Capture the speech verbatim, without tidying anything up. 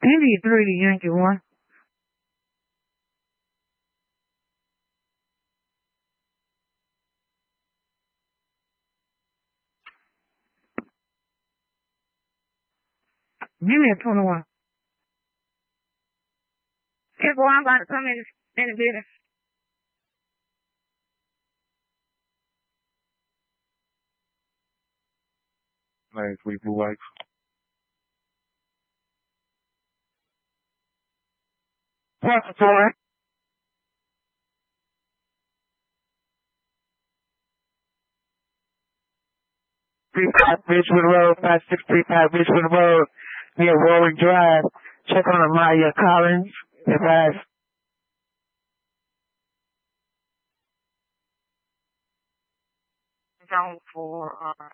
Maybe three to Yankee one. Give me a twenty-one. Okay, boy, I'm about to come in in a bit. Last week, Blue Whites. twenty-four. Three five Richmond Road, five six three five Richmond Road, near Warwick Drive. Check on Amaya Collins. Advise. Zone for uh